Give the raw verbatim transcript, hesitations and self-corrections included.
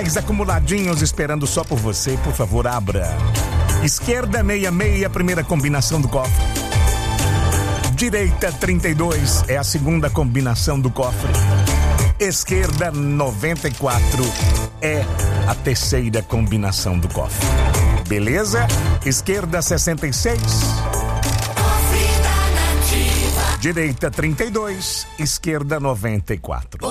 reais acumuladinhos esperando só por você. Por favor, abra. Esquerda, meia, meia, primeira combinação do cofre. Direita, trinta e dois, é a segunda combinação do cofre. Esquerda, noventa e quatro, é a terceira combinação do cofre. Beleza? Esquerda, sessenta e seis. Direita, trinta e dois. Esquerda, noventa e quatro.